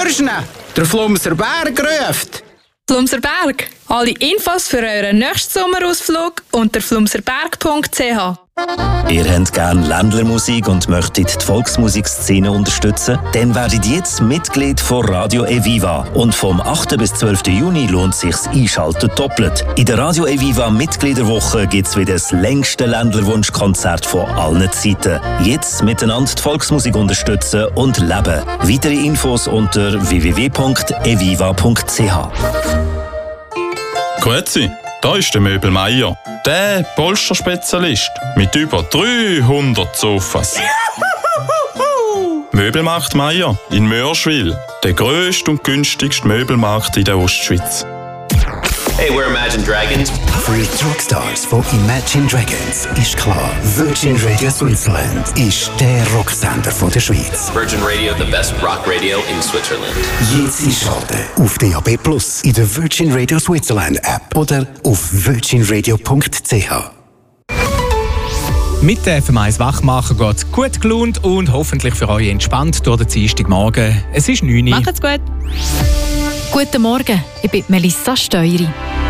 Hörst der Flumser Berg ruft. Flumser Berg. Alle Infos für euren nächsten Sommerausflug unter flumserberg.ch. Ihr habt gerne Ländlermusik und möchtet die Volksmusikszene unterstützen? Dann werdet jetzt Mitglied von Radio Eviva. Und vom 8. bis 12. Juni lohnt sich's Einschalten doppelt. In der Radio Eviva Mitgliederwoche gibt's wieder das längste Ländlerwunschkonzert von allen Zeiten. Jetzt miteinander die Volksmusik unterstützen und leben. Weitere Infos unter www.eviva.ch. Grüezi, da ist der Möbel Meier, der Polsterspezialist mit über 300 Sofas. Möbelmarkt Meier in Mörschwil, der grösste und günstigste Möbelmarkt in der Ostschweiz. Hey, we're Imagine Dragons. Für die Rockstars von Imagine Dragons ist klar, Virgin Radio Switzerland ist der Rocksender von der Schweiz. Virgin Radio, the best rock radio in Switzerland. Jetzt einschalten auf DAB+, in der Virgin Radio Switzerland App oder auf virginradio.ch. Mit der FM1 Wachmacher geht gut gelaunt und hoffentlich für euch entspannt durch den Dienstagmorgen. Es ist 9 Uhr. Macht's gut. Guten Morgen, ich bin Melissa Steueri.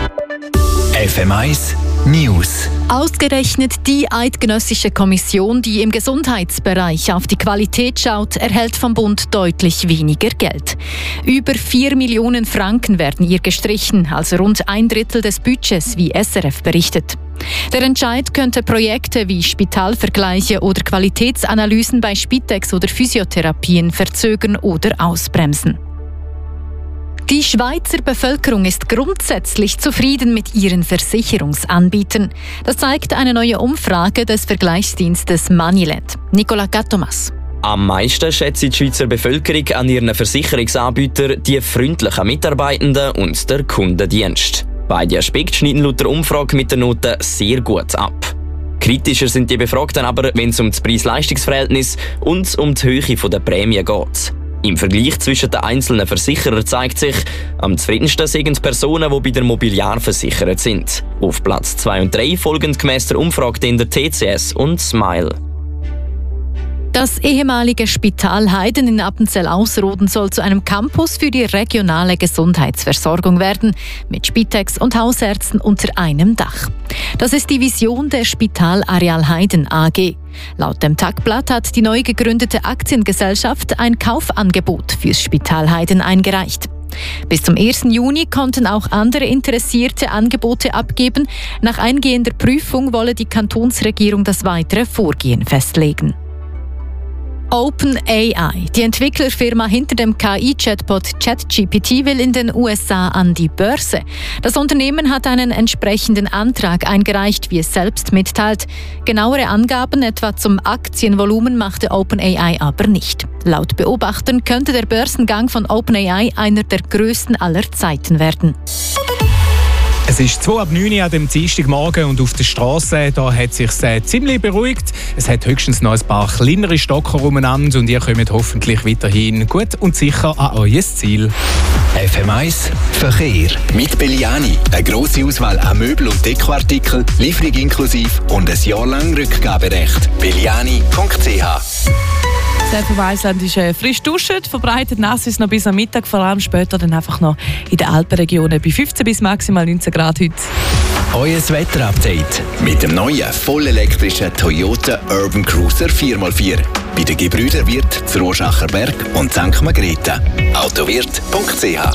FM1 News. Ausgerechnet die eidgenössische Kommission, die im Gesundheitsbereich auf die Qualität schaut, erhält vom Bund deutlich weniger Geld. Über 4 Millionen Franken werden ihr gestrichen, also rund 1/3 des Budgets, wie SRF berichtet. Der Entscheid könnte Projekte wie Spitalvergleiche oder Qualitätsanalysen bei Spitex oder Physiotherapien verzögern oder ausbremsen. Die Schweizer Bevölkerung ist grundsätzlich zufrieden mit ihren Versicherungsanbietern. Das zeigt eine neue Umfrage des Vergleichsdienstes Moneyland. Nicola Gattomas. Am meisten schätzt die Schweizer Bevölkerung an ihren Versicherungsanbietern die freundlichen Mitarbeitenden und der Kundendienst. Beide Aspekte schneiden laut der Umfrage mit der Note sehr gut ab. Kritischer sind die Befragten aber, wenn es um das Preis-Leistungs-Verhältnis und um die Höhe der Prämie geht. Im Vergleich zwischen den einzelnen Versicherern zeigt sich, am zufriedensten sind Personen, die bei der Mobiliar versichert sind. Auf Platz 2 und 3 folgen gemäss der Umfrage dann der TCS und Smile. Das ehemalige Spital Heiden in Appenzell-Ausserrhoden soll zu einem Campus für die regionale Gesundheitsversorgung werden, mit Spitex und Hausärzten unter einem Dach. Das ist die Vision der Spitalareal Heiden AG. Laut dem Tagblatt hat die neu gegründete Aktiengesellschaft ein Kaufangebot fürs Spital Heiden eingereicht. Bis zum 1. Juni konnten auch andere Interessierte Angebote abgeben. Nach eingehender Prüfung wolle die Kantonsregierung das weitere Vorgehen festlegen. OpenAI, die Entwicklerfirma hinter dem KI-Chatbot ChatGPT, will in den USA an die Börse. Das Unternehmen hat einen entsprechenden Antrag eingereicht, wie es selbst mitteilt. Genauere Angaben etwa zum Aktienvolumen machte OpenAI aber nicht. Laut Beobachtern könnte der Börsengang von OpenAI einer der größten aller Zeiten werden. Es ist 8:09 an dem Dienstagmorgen und auf der Straße da hat es sich ziemlich beruhigt. Es hat höchstens noch ein paar kleinere Stocker umeinander und ihr kommt hoffentlich weiterhin gut und sicher an euer Ziel. FM1 Verkehr mit Belliani. Eine grosse Auswahl an Möbel- und Dekoartikeln, Lieferung inklusive und ein Jahr lang Rückgaberecht. Belliani.ch. Das FM1-Land ist frisch duschen, verbreitet nass ist noch bis am Mittag, vor allem später dann einfach noch in den Alpenregionen bei 15 bis maximal 19 Grad heute. Euer Wetterupdate mit dem neuen vollelektrischen Toyota Urban Cruiser 4x4. Bei den Gebrüder Wirth, Rorschacher Berg und St. Margrethe. Autowirt.ch.